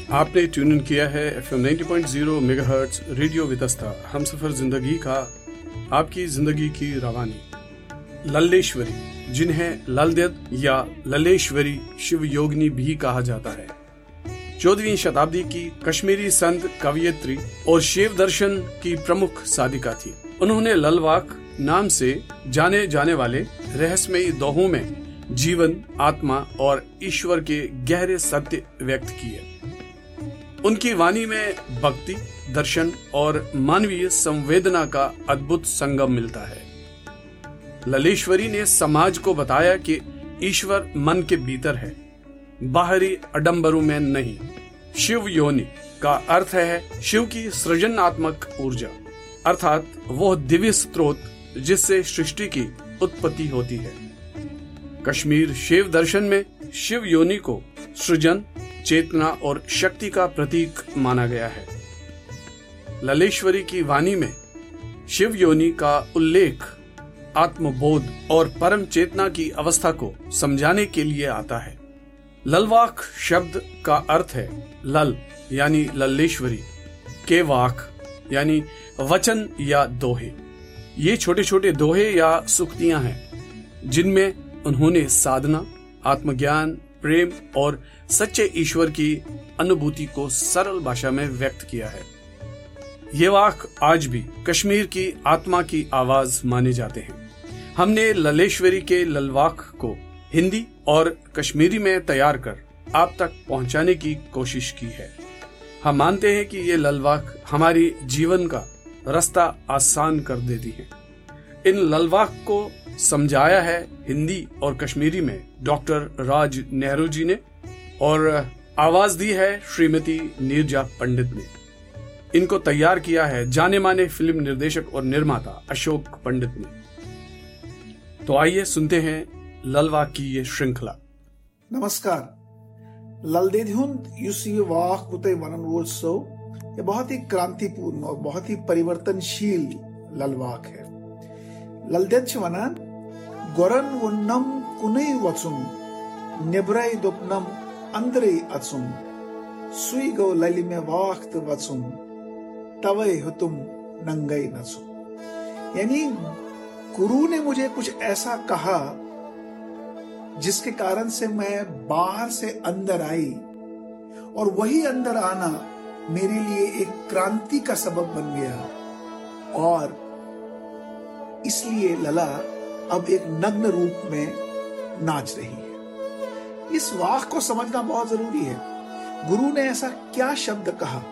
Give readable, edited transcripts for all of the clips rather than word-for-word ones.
आपने tune in किया है FM 90.0 megahertz radio Vitasta, Humsafar जिंदगी का, आपकी जिंदगी की रवानी। लल्लेश्वरी, जिन्हें ललदेद या लल्लेश्वरी शिव योगिनी भी कहा जाता है, 14वीं शताब्दी की कश्मीरी संत, कवयित्री और शिव दर्शन की प्रमुख साधिका थी। उन्होंने ललवाक नाम से जाने जाने वाले रहस्यमयी दोहों में जीवन, आत्मा और ईश्वर के गहरे सत्य व्यक्त किए। उनकी वाणी में भक्ति, दर्शन और मानवीय संवेदना का अद्भुत संगम मिलता है। लल्लेश्वरी ने समाज को बताया कि ईश्वर मन के भीतर है, बाहरी आडंबरों में नहीं। शिव योनि का अर्थ है शिव की सृजनात्मक ऊर्जा, अर्थात वह दिव्य स्रोत जिससे सृष्टि की उत्पत्ति होती है। कश्मीर शिव दर्शन में शिव योनि को सृजन, चेतना और शक्ति का प्रतीक माना गया है। लल्लेश्वरी की वाणी में शिव योनि का उल्लेख आत्मबोध और परम चेतना की अवस्था को समझाने के लिए आता है। ललवाक शब्द का अर्थ है लल यानी लल्लेश्वरी, के वाक यानी वचन या दोहे। ये छोटे छोटे दोहे या सुक्तियां हैं जिनमें उन्होंने साधना, आत्मज्ञान, प्रेम और सच्चे ईश्वर की अनुभूति को सरल भाषा में व्यक्त किया है। ये वाक आज भी कश्मीर की आत्मा की आवाज माने जाते हैं। हमने लल्लेश्वरी के ललवाक को हिंदी और कश्मीरी में तैयार कर आप तक पहुंचाने की कोशिश की है। हम मानते हैं कि ये ललवाक हमारी जीवन का रास्ता आसान कर देती है। इन ललवाक को समझाया है हिंदी और कश्मीरी में डॉक्टर राज नेहरू जी ने और आवाज दी है श्रीमती नीरजा पंडित ने। इनको तैयार किया है जाने माने फिल्म निर्देशक और निर्माता अशोक पंडित ने। तो आइए सुनते हैं ललवाक की ये श्रृंखला। नमस्कार। ललदेहुंद युसी वाक बुते वनन वोल सो, ये बहुत ही क्रांतिपूर्ण और बहुत ही परिवर्तनशील ललवाक है। ललदेच वनन गोरन वन्नम कुनई वचुम नेब्राई दुपनम अंदरे अचुम सुई गो लली में वाक्त वचुम तवे हुतुम नंगई नचुम। यानी गुरु ने मुझे कुछ ऐसा कहा जिसके कारण से मैं बाहर से अंदर आई, और वही अंदर आना मेरे लिए एक क्रांति का सबब बन गया, और इसलिए लला अब एक नग्न रूप में नाच रही है। इस वाक को समझना बहुत जरूरी है। गुरु ने ऐसा क्या शब्द कहा?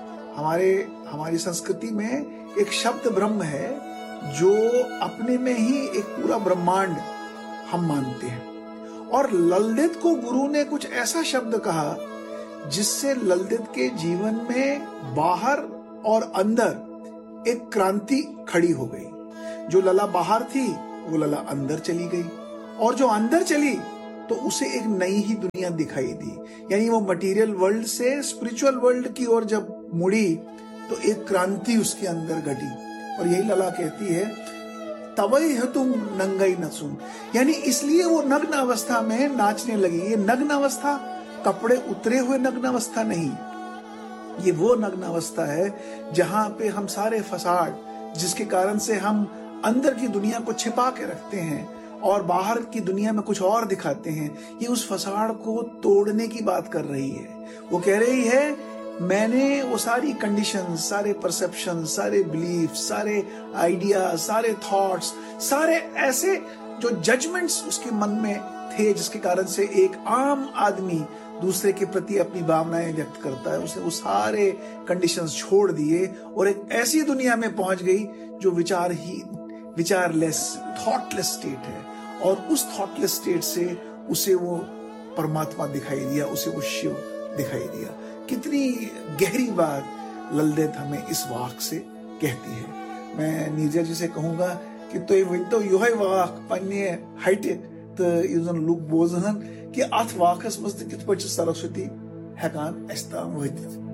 हमारी संस्कृति में एक शब्द ब्रह्म है जो अपने में ही एक पूरा ब्रह्मांड हम मानते हैं, और ललदेद को गुरु ने कुछ ऐसा शब्द कहा जिससे ललदेद के जीवन में बाहर और अंदर एक क्रांति खड़ी हो गई। जो लला बाहर थी वो लला अंदर चली गई, और जो अंदर चली तो उसे एक नई ही दुनिया दिखाई दी। यानी वो मटेरियल वर्ल्ड से स्पिरिचुअल वर्ल्ड की ओर जब मुड़ी तो एक क्रांति उसके अंदर घटी, और यही लला कहती है तवई है तुम नंगई नचुम। यानी इसलिए वो नग्न अवस्था में नाचने लगी। ये नग्न अवस्था कपड़े उतरे हुए नग्न अवस्था नहीं, ये वो नग्न अवस्था है जहां पे हम सारे फसाड, जिसके कारण से हम अंदर की दुनिया को छिपा के रखते हैं और बाहर की दुनिया में कुछ और दिखाते हैं, ये उस फसाड को तोड़ने की बात कर रही है। वो कह रही है मैंने वो सारी कंडीशन, सारे परसेप्शन, सारे बिलीफ, सारे आइडिया, सारे थॉट्स, सारे ऐसे जो जजमेंट्स उसके मन में थे जिसके कारण से एक आम आदमी दूसरे के प्रति अपनी भावनाएं व्यक्त करता है, उसने वो सारे कंडीशंस छोड़ दिए और एक ऐसी दुनिया में पहुंच गई जो विचारलेस, थॉटलेस स्टेट है, और उस थॉटलेस स्टेट से उसे वो परमात्मा दिखाई दिया, उसे वो शिव दिखाई दिया। कितनी गहरी बात ललदेद हमें इस वाक से कहती है। मैं नीरजा जी से कहूंगा कि तो युह वाक पन्ने हटे तो युजन लुक बोजन कि अथ वाकस मज कित पे सरस्वती हेकान अस्ताम वतित।